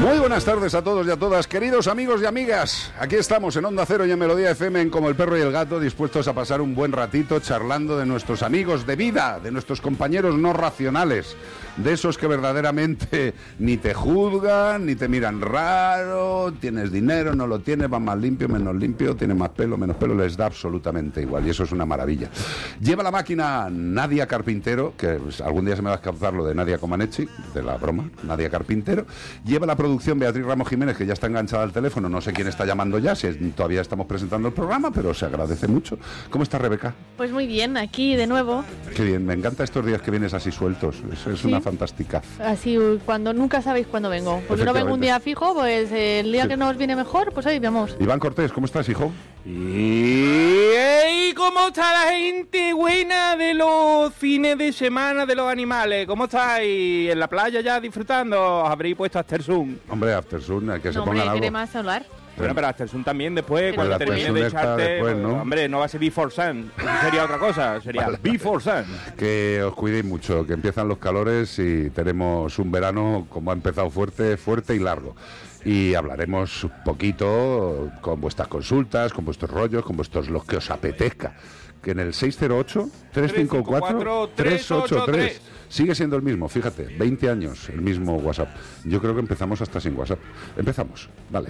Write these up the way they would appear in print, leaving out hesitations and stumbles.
Muy buenas tardes a todos y a todas, queridos amigos y amigas. Aquí estamos en Onda Cero y en Melodía FM, en Como el Perro y el Gato, dispuestos a pasar un buen ratito charlando de nuestros amigos de vida, de nuestros compañeros no racionales, de esos que verdaderamente ni te juzgan, ni te miran raro, tienes dinero, no lo tienes, va más limpio, menos limpio, tiene más pelo, menos pelo, les da absolutamente igual y eso es una maravilla. Lleva la máquina Nadia Carpintero, que pues, algún día se me va a escapar lo de Nadia Comaneci, de la broma, Nadia Carpintero. Lleva la producción Beatriz Ramos Jiménez, que ya está enganchada al teléfono, no sé quién está llamando ya, si todavía estamos presentando el programa, pero se agradece mucho. ¿Cómo está Rebeca? Pues muy bien, aquí de nuevo. Qué bien, me encanta estos días que vienes así sueltos, es sí. Una fantástica. Así, cuando nunca sabéis cuándo vengo, porque no vengo un día fijo, pues el día que nos viene mejor, pues ahí vamos. Iván Cortés, ¿cómo estás, hijo? ¿Y cómo está la gente buena de los fines de semana de los animales? ¿Cómo estáis en la playa ya disfrutando? ¿Os habréis puesto Aftersun? Hombre, Aftersun, que se no, pongan algo. ¿quiere más hablar? Bueno, pero Aftersun también después, cuando Aftersun termine de echarte... después, ¿no? Hombre, no va a ser Before Sun, eso sería otra cosa, sería vale. Before Sun. Que os cuidéis mucho, que empiezan los calores y tenemos un verano como ha empezado fuerte y largo. Y hablaremos un poquito con vuestras consultas, con vuestros rollos, con vuestros los que os apetezca. Que en el 608-354-383 sigue siendo el mismo, fíjate, 20 años el mismo WhatsApp. Yo creo que empezamos hasta sin WhatsApp. Empezamos, dale.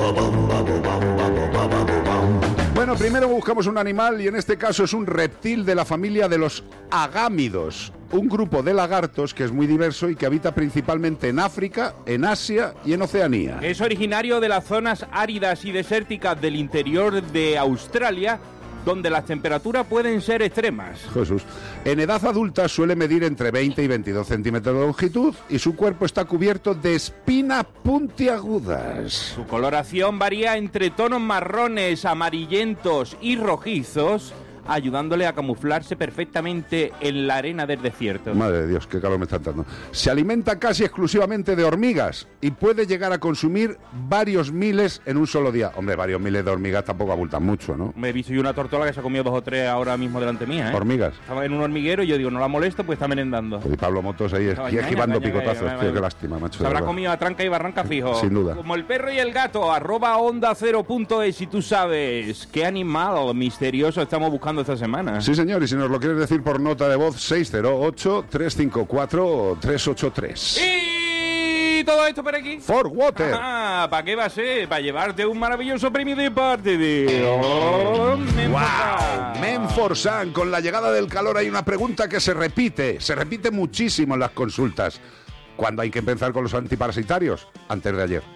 Bueno, primero buscamos un animal y en este caso es un reptil de la familia de los agámidos. Un grupo de lagartos que es muy diverso y que habita principalmente en África, en Asia y en Oceanía. Es originario de las zonas áridas y desérticas del interior de Australia, donde las temperaturas pueden ser extremas. Jesús. En edad adulta suele medir entre 20 y 22 centímetros de longitud y su cuerpo está cubierto de espinas puntiagudas. Su coloración varía entre tonos marrones, amarillentos y rojizos, ayudándole a camuflarse perfectamente en la arena del desierto. Madre de Dios, qué calor me está dando. Se alimenta casi exclusivamente de hormigas y puede llegar a consumir varios miles en un solo día. Hombre, varios miles de hormigas tampoco abultan mucho, ¿no? Me he visto yo una tortola que se ha comido 2 o 3 ahora mismo delante mía, ¿eh? ¿Hormigas? Estaba en un hormiguero y yo digo, no la molesto, pues está merendando. Y Pablo Motos ahí esquivando picotazos, tío, qué lástima, macho. Se habrá comido a tranca y barranca fijo. Sin duda. Como el perro y el gato, @onda0.es, y tú sabes qué animal misterioso estamos buscando esta semana. Sí, señor, y si nos lo quieres decir por nota de voz, 608-354-383. Y todo esto por aquí. For Water. Ah, ¿para qué va a ser? Para llevarte un maravilloso premio de parte de... ¡Wow! Menforsan. Con la llegada del calor hay una pregunta que se repite muchísimo en las consultas. ¿Cuándo hay que empezar con los antiparasitarios? Antes de ayer.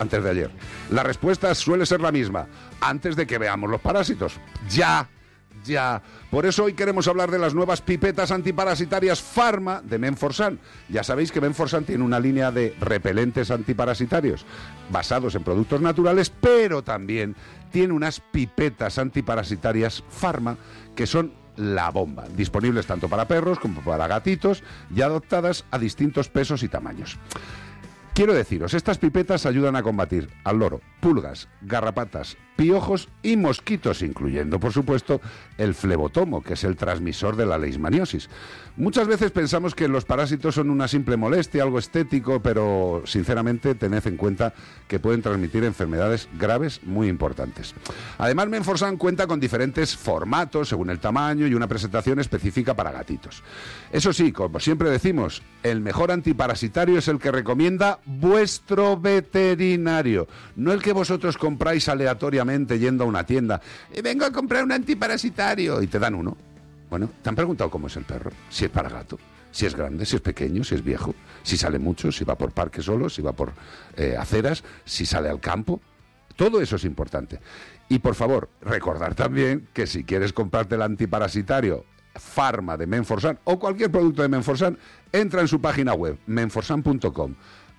La respuesta suele ser la misma. Antes de que veamos los parásitos. Ya. Por eso hoy queremos hablar de las nuevas pipetas antiparasitarias Pharma de Menforsan. Ya sabéis que Menforsan tiene una línea de repelentes antiparasitarios basados en productos naturales, pero también tiene unas pipetas antiparasitarias Pharma que son la bomba, disponibles tanto para perros como para gatitos y adaptadas a distintos pesos y tamaños. Quiero deciros, estas pipetas ayudan a combatir al loro, pulgas, garrapatas, piojos y mosquitos, incluyendo, por supuesto, el flebotomo, que es el transmisor de la leishmaniosis. Muchas veces pensamos que los parásitos son una simple molestia, algo estético, pero sinceramente tened en cuenta que pueden transmitir enfermedades graves muy importantes. Además, Menforsan cuenta con diferentes formatos según el tamaño y una presentación específica para gatitos. Eso sí, como siempre decimos, el mejor antiparasitario es el que recomienda vuestro veterinario, no el que vosotros compráis aleatoriamente yendo a una tienda. Vengo a comprar un antiparasitario y te dan uno. Bueno, ¿te han preguntado cómo es el perro? Si es para gato, si es grande, si es pequeño, si es viejo, si sale mucho, si va por parques solo, si va por aceras, si sale al campo. Todo eso es importante. Y por favor, recordar también que si quieres comprarte el antiparasitario Pharma de Menforsan o cualquier producto de Menforsan, entra en su página web, menforsan.com.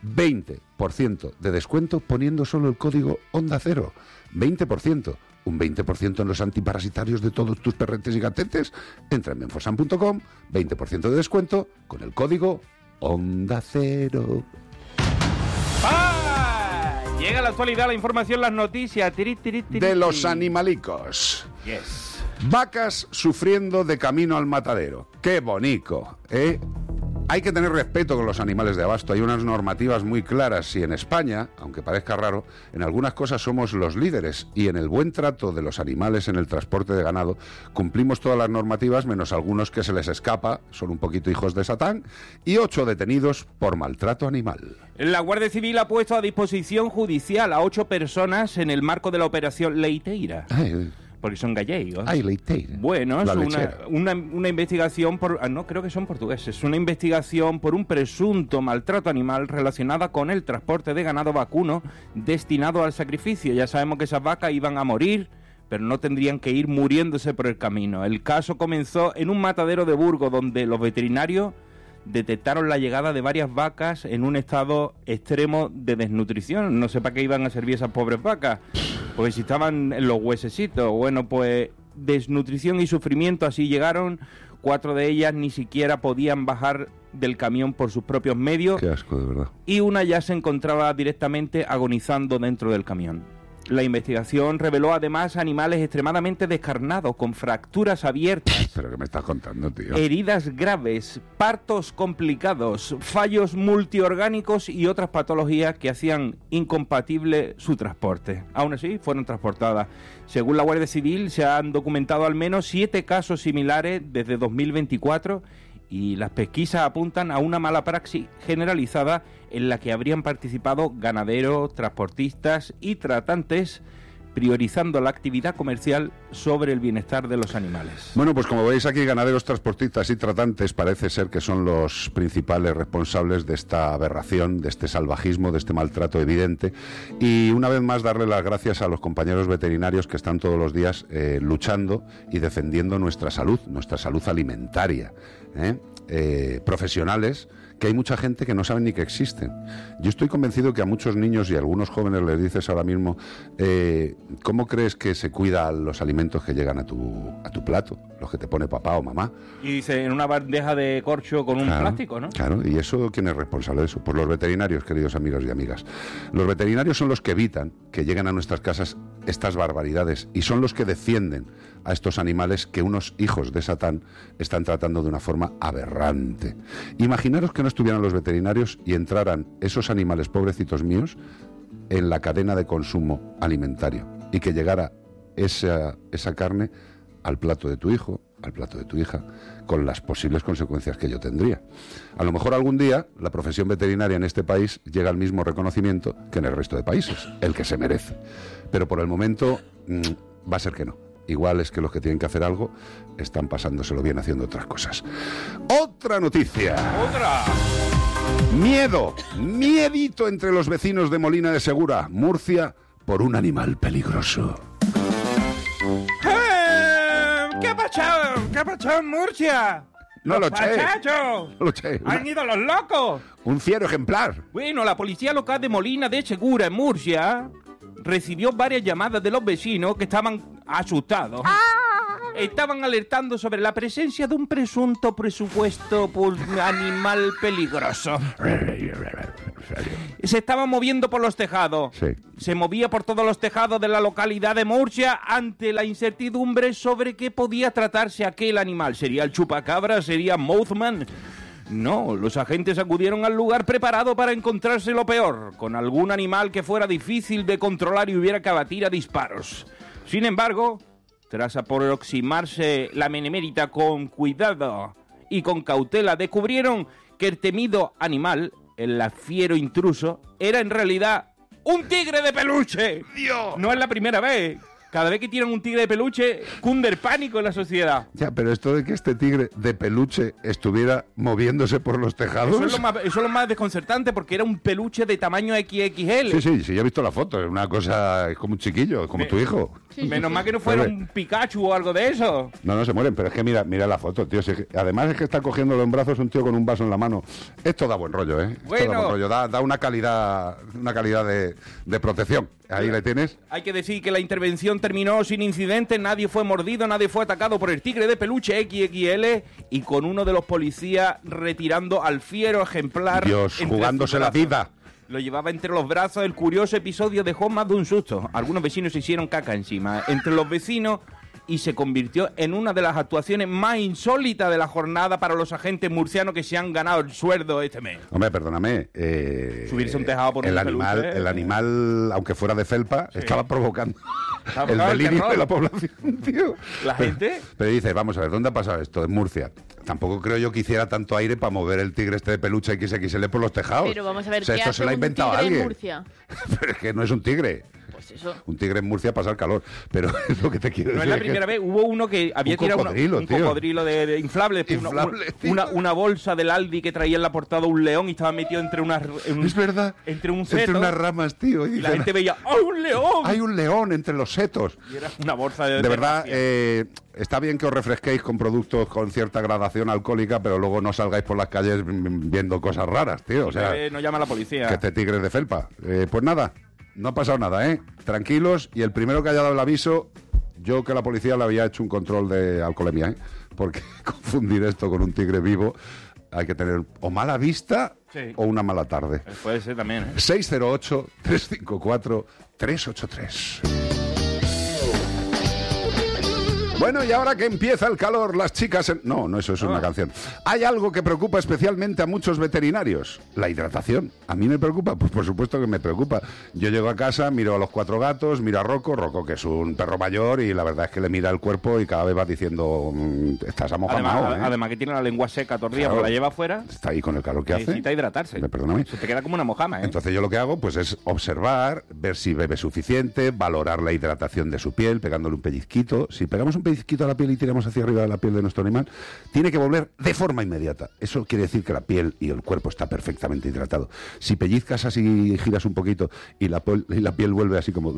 20% de descuento poniendo solo el código Onda Cero. 20%. Un 20% en los antiparasitarios de todos tus perretes y gatetes. Entra en menforsan.com, 20% de descuento con el código Onda Cero. ¡Ah! Llega la actualidad, la información, las noticias. De los animalicos. Yes. Vacas sufriendo de camino al matadero. ¡Qué bonito! ¿Eh? Hay que tener respeto con los animales de abasto. Hay unas normativas muy claras y en España, aunque parezca raro, en algunas cosas somos los líderes y en el buen trato de los animales en el transporte de ganado cumplimos todas las normativas menos algunos que se les escapa, son un poquito hijos de Satán, y 8 detenidos por maltrato animal. La Guardia Civil ha puesto a disposición judicial a 8 personas en el marco de la operación Leiteira. Porque son gallegos. Ay, Leiteira. Bueno, es una investigación por... no, creo que son portugueses. Una investigación por un presunto maltrato animal relacionada con el transporte de ganado vacuno destinado al sacrificio. Ya sabemos que esas vacas iban a morir, pero no tendrían que ir muriéndose por el camino. El caso comenzó en un matadero de Burgos, donde los veterinarios detectaron la llegada de varias vacas en un estado extremo de desnutrición. No sé para qué iban a servir esas pobres vacas, porque si estaban en los huesecitos. Bueno, pues desnutrición y sufrimiento, así llegaron. 4 de ellas ni siquiera podían bajar del camión por sus propios medios. Qué asco, de verdad. Y una ya se encontraba directamente agonizando dentro del camión. La investigación reveló además animales extremadamente descarnados, con fracturas abiertas. ¿Pero qué me estás contando, tío? Heridas graves, partos complicados, fallos multiorgánicos y otras patologías que hacían incompatible su transporte. Aún así, fueron transportadas. Según la Guardia Civil, se han documentado al menos 7 casos similares desde 2024 y las pesquisas apuntan a una mala praxis generalizada en la que habrían participado ganaderos, transportistas y tratantes, priorizando la actividad comercial sobre el bienestar de los animales. Bueno, pues como veis aquí, ganaderos, transportistas y tratantes parece ser que son los principales responsables de esta aberración, de este salvajismo, de este maltrato evidente. Y una vez más darle las gracias a los compañeros veterinarios que están todos los días luchando y defendiendo nuestra salud alimentaria. Profesionales que hay mucha gente que no sabe ni que existen. Yo estoy convencido que a muchos niños y a algunos jóvenes les dices ahora mismo, ¿cómo crees que se cuidan los alimentos que llegan a tu plato? Los que te pone papá o mamá. Y dice, en una bandeja de corcho con un plástico, ¿no? Claro, y eso, ¿quién es responsable de eso? Pues los veterinarios, queridos amigos y amigas. Los veterinarios son los que evitan que lleguen a nuestras casas estas barbaridades y son los que defienden a estos animales que unos hijos de Satán están tratando de una forma aberrante. Imaginaros que no estuvieran los veterinarios y entraran esos animales, pobrecitos míos, en la cadena de consumo alimentario y que llegara esa carne al plato de tu hijo, al plato de tu hija, con las posibles consecuencias que yo tendría. A lo mejor algún día la profesión veterinaria en este país llega al mismo reconocimiento que en el resto de países, el que se merece. Pero por el momento va a ser que no. Igual es que los que tienen que hacer algo están pasándoselo bien haciendo otras cosas. ¡Otra noticia! ¡Otra! Miedito entre los vecinos de Molina de Segura, Murcia, por un animal peligroso. ¿Qué ha pasado en Murcia? No lo eché. ¡Han ido los locos! Un fiero ejemplar. Bueno, la policía local de Molina de Segura, en Murcia, recibió varias llamadas de los vecinos que estaban asustados. Estaban alertando sobre la presencia de un presunto presupuesto por animal peligroso. Se estaba moviendo por los tejados. Sí. Se movía por todos los tejados de la localidad de Murcia ante la incertidumbre sobre qué podía tratarse aquel animal. ¿Sería el chupacabra? ¿Sería Mothman? No, los agentes acudieron al lugar preparado para encontrarse lo peor, con algún animal que fuera difícil de controlar y hubiera que abatir a disparos. Sin embargo, tras aproximarse la benemérita con cuidado y con cautela, descubrieron que el temido animal, el fiero intruso, era en realidad un tigre de peluche. ¡Dios! No es la primera vez. Cada vez que tiran un tigre de peluche, cunde el pánico en la sociedad. Ya, pero esto de que este tigre de peluche estuviera moviéndose por los tejados... Eso es lo más desconcertante, porque era un peluche de tamaño XXL. Sí, yo he visto la foto. Es una cosa... Es como un chiquillo, como tu hijo. Sí, Menos mal que no fuera un Pikachu o algo de eso. No se mueren, pero es que mira la foto, tío. Además es que está cogiéndolo en brazos un tío con un vaso en la mano. Esto da buen rollo, ¿eh? Bueno. Esto da buen rollo. Da una calidad de protección. Ahí le tienes. Hay que decir que la intervención terminó sin incidente, nadie fue mordido, nadie fue atacado por el tigre de peluche XXL y con uno de los policías retirando al fiero ejemplar. Dios, jugándose la vida. Lo llevaba entre los brazos. El curioso episodio dejó más de un susto. Algunos vecinos se hicieron caca encima. Entre los vecinos y se convirtió en una de las actuaciones más insólitas de la jornada para los agentes murcianos que se han ganado el sueldo este mes. Hombre, perdóname. Subirse un tejado por el un animal, peluche, el animal, aunque fuera de felpa, sí, estaba provocando estaba el delirio terror de la población, tío. La gente... Pero dice, vamos a ver, ¿dónde ha pasado esto? En Murcia. Tampoco creo yo que hiciera tanto aire para mover el tigre este de peluche XXL por los tejados. Pero vamos a ver, o sea, ¿qué esto hace se lo ha un inventado tigre en alguien. Murcia? Pero es que no es un tigre. Pues eso. Un tigre en Murcia pasa el calor. Pero es lo que te quiero No decir. es la primera vez, hubo uno que había tirado un cocodrilo de inflable, una bolsa del Aldi que traía en la portada un león y estaba metido entre unas... Es verdad. Entre un seto. Entre unas ramas, tío. Y la gente veía, ¡ay, un león! Hay un león entre los setos. Y era una bolsa de verdad, está bien que os refresquéis con productos con cierta gradación alcohólica, pero luego no salgáis por las calles viendo cosas raras, tío. O sea, no llama a la policía. Que este tigre es de felpa. Pues nada, no ha pasado nada, ¿eh? Tranquilos, y el primero que haya dado el aviso, yo que la policía le había hecho un control de alcoholemia, ¿eh? Porque confundir esto con un tigre vivo, hay que tener o mala vista, sí, o una mala tarde. Puede ser también, ¿eh? 608-354-383. Bueno, y ahora que empieza el calor, las chicas... No, eso es una canción. Hay algo que preocupa especialmente a muchos veterinarios. La hidratación. ¿A mí me preocupa? Pues por supuesto que me preocupa. Yo llego a casa, miro a los 4 gatos, miro a Rocco, que es un perro mayor, y la verdad es que le mira el cuerpo y cada vez va diciendo, estás amojamado, ¿eh? Además que tiene la lengua seca todo el día, porque la lleva afuera. Está ahí con el calor que hace. Necesita hidratarse. Perdóname. Se te queda como una mojama, ¿eh? Entonces yo lo que hago pues es observar, ver si bebe suficiente, valorar la hidratación de su piel, pegándole un pellizquito. Si pegamos un pellizquito a la piel y tiramos hacia arriba de la piel de nuestro animal, tiene que volver de forma inmediata. Eso quiere decir que la piel y el cuerpo está perfectamente hidratado. Si pellizcas así y giras un poquito y la piel vuelve así como...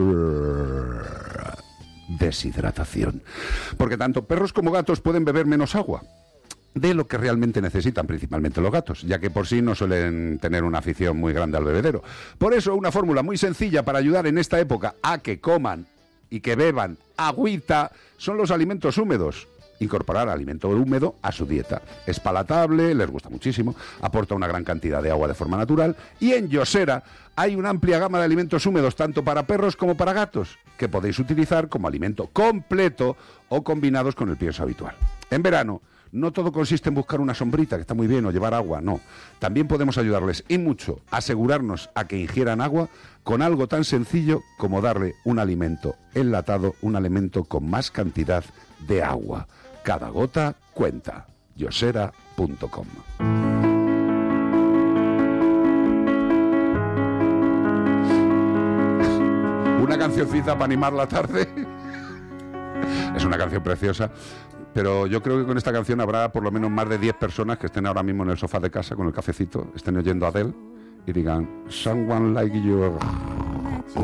deshidratación. Porque tanto perros como gatos pueden beber menos agua de lo que realmente necesitan, principalmente los gatos, ya que por sí no suelen tener una afición muy grande al bebedero. Por eso, una fórmula muy sencilla para ayudar en esta época a que coman y que beban agüita son los alimentos húmedos. Incorporar alimento húmedo a su dieta. Es palatable, les gusta muchísimo, aporta una gran cantidad de agua de forma natural, y en Yosera hay una amplia gama de alimentos húmedos tanto para perros como para gatos, que podéis utilizar como alimento completo o combinados con el pienso habitual. En verano, no todo consiste en buscar una sombrita, que está muy bien, o llevar agua, no. También podemos ayudarles, y mucho, a asegurarnos a que ingieran agua con algo tan sencillo como darle un alimento enlatado, un alimento con más cantidad de agua. Cada gota cuenta. Yosera.com. Una cancioncita para animar la tarde. Es una canción preciosa. Pero yo creo que con esta canción habrá por lo menos más de 10 personas que estén ahora mismo en el sofá de casa con el cafecito, estén oyendo a Adele y digan, Someone Like You.